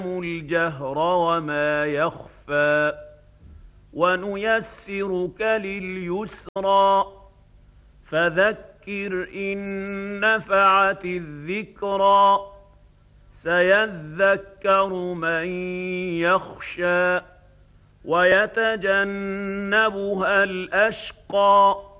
الجهر وما يخفى ونيسرك لليسرى فذكر إن نفعت الذكرى سيذكر من يخشى ويتجنبها الأشقى